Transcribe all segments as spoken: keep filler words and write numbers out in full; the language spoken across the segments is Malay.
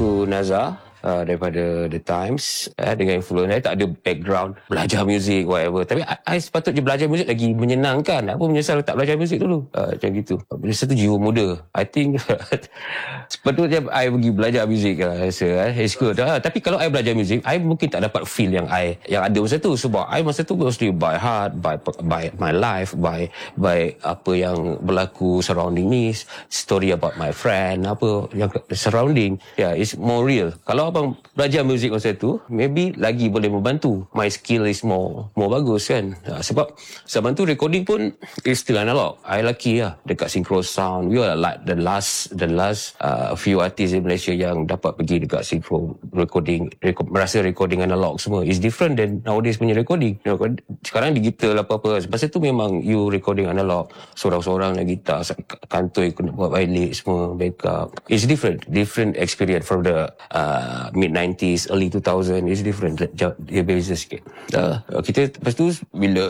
aku Nazar uh, daripada The Times uh, dengan influence saya tak ada background belajar muzik whatever, tapi I, I sepatutnya belajar muzik lagi menyenangkan. Apa menyesal tak belajar muzik dulu uh, macam gitu. Bila satu jiwa muda, I think sepatutnya I pergi belajar muzik lah, rasa eh, it's good uh, tapi kalau I belajar muzik, I mungkin tak dapat feel yang I yang ada masa tu, sebab I masa tu mostly by heart, by by my life, by by apa yang berlaku surrounding me, story about my friend, apa yang surrounding, yeah, it's more real. Kalau abang belajar muzik masa tu, maybe lagi boleh membantu, my skill is more more bagus kan. Ha, sebab zaman tu recording pun is still analog. I lucky lah dekat Synchro Sound, we are like the last the last uh, few artists in Malaysia yang dapat pergi dekat Synchro recording, record, merasa recording analog semua is different than nowadays punya recording. You know, sekarang digital apa-apa, masa tu memang you recording analog, seorang-seorang nak gitar, kantoi kena buat balik semua, backup. It's different different experience from the uh, mid nineties, early two thousand is different. Dia beza sikit. Uh, kita lepas tu bila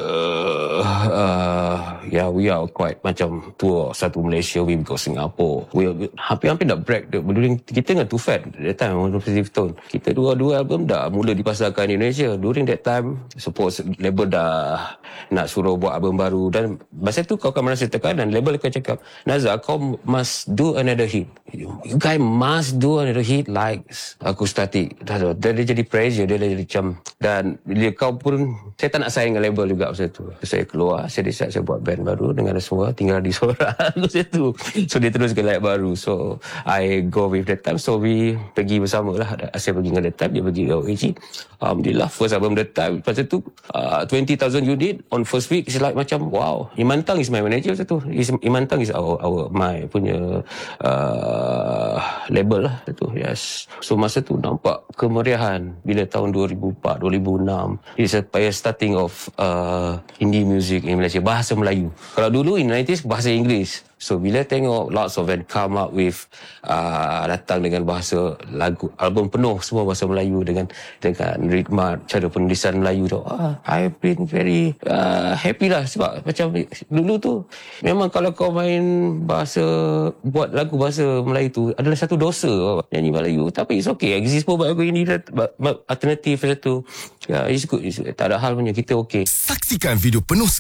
uh, yeah, we are quite macam tour satu Malaysia, we go Singapore, we hampir-hampir nak break the, during kita dengan Too Fat that time Positive Tone, kita dua-dua album dah mula dipasarkan di Indonesia. During that time suppose label dah nak suruh buat album baru, dan masa tu kau akan merasa tekanan. Label akan cakap, Nazar, kau must do another hit, you guys must do another hit like Aku Static. Dah, dah, dia jadi pressure, dia dah jadi macam, dan bila kau pun, saya tak nak sign dengan label juga masa tu. Saya keluar, saya decide saya buat band baru dengan semua, tinggal di seorang masa tu. So dia teruskan layak baru, so I go with that time. So we pergi bersama lah, saya pergi dengan that time, dia pergi ke O A G. Alhamdulillah, first album that time, masa tu uh, twenty thousand unit on first week. It's like macam wow. Iman Tang is my manager masa tu. Iman Tang is our, our my punya uh, label lah tu. Yes. So masa tu nampak kemeriahan bila tahun two thousand four, two thousand six. It's a starting of uh, indie music in Malaysia, bahasa Melayu. Kalau dulu in nineties bahasa Inggeris. So bila tengok lots of band come up with uh, datang dengan bahasa lagu, album penuh semua bahasa Melayu dengan dengan ritma, cara penulisan Melayu tu, ah, I've been very uh, happy lah. Sebab macam dulu tu memang kalau kau main bahasa, buat lagu bahasa Melayu tu adalah satu dosa nyanyi Melayu, tapi it's okay, exist pun buat lagu ini alternatif macam tu. Ya, yeah, it's good, it's good. Tak ada hal punya, kita okay. Saksikan video penuh